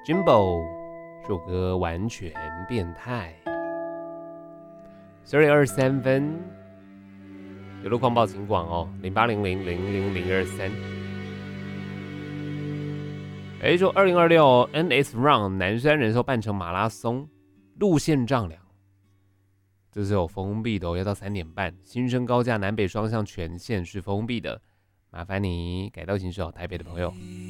Jimbo 这首歌完全变态。12:23分，有路况报警广哦，0800000023。说2026 NS Run 南山人寿半程马拉松路线丈量，这是有封闭的哦，要到3点半。新生高架南北双向全线是封闭的，麻烦你改道行驶哦，台北的朋友。